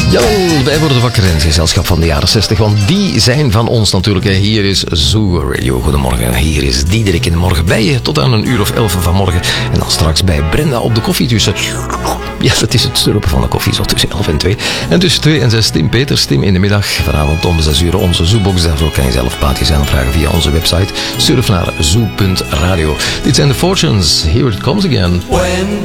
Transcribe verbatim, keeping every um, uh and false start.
Jawel, wij worden wakker in het gezelschap van de jaren zestig, want die zijn van ons natuurlijk. Hier is Zoo Radio. Goedemorgen, hier is Diederik in de morgen bij je tot aan een uur of elf vanmorgen. En dan straks bij Brenda op de koffie tussen... Ja, dat is het slurpen van de koffie, zo tussen elf en twee. En tussen twee en zes Tim Peters, Tim in de middag. Vanavond om zes uur onze Zoobox. Daarvoor kan je zelf plaatjes aanvragen via onze website. Surf naar zoo punt radio. Dit zijn de Fortunes. Here it comes again. When